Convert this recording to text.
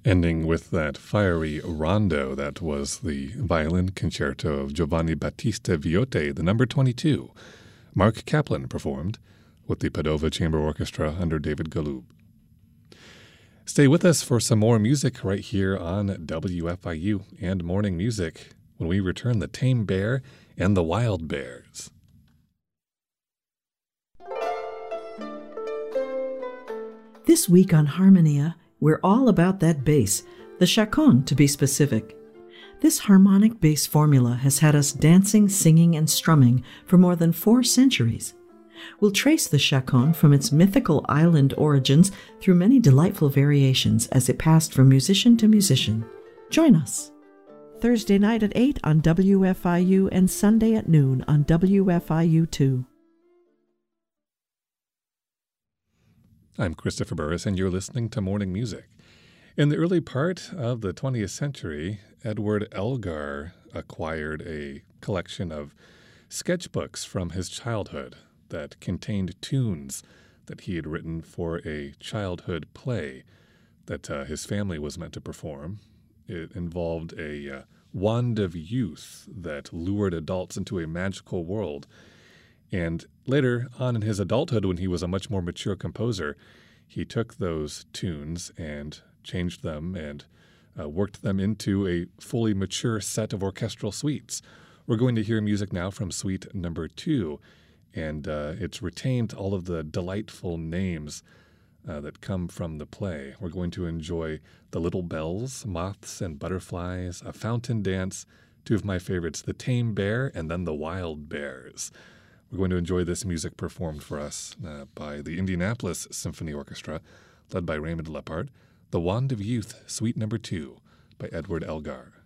Ending with that fiery rondo, that was the violin concerto of Giovanni Battista Viotti, the number 22. Mark Kaplan performed with the Padova Chamber Orchestra under David Galoob. Stay with us for some more music right here on WFIU and Morning Music when we return the Tame Bear and the Wild Bears. This week on Harmonia, we're all about that bass, the chaconne to be specific. This harmonic bass formula has had us dancing, singing, and strumming for more than 4 centuries. We'll trace the chaconne from its mythical island origins through many delightful variations as it passed from musician to musician. Join us. Thursday night at 8 on WFIU and Sunday at noon on WFIU2. I'm Christopher Burris, and you're listening to Morning Music. In the early part of the 20th century, Edward Elgar acquired a collection of sketchbooks from his childhood that contained tunes that he had written for a childhood play that his family was meant to perform. It involved a wand of youth that lured adults into a magical world. And later on in his adulthood, when he was a much more mature composer, he took those tunes and changed them and worked them into a fully mature set of orchestral suites. We're going to hear music now from Suite Number 2, and it's retained all of the delightful names that come from the play. We're going to enjoy The Little Bells, Moths and Butterflies, A Fountain Dance, 2 of my favorites, The Tame Bear, and then The Wild Bears. We're going to enjoy this music performed for us by the Indianapolis Symphony Orchestra, led by Raymond Leppard, The Wand of Youth, Suite Number 2 by Edward Elgar.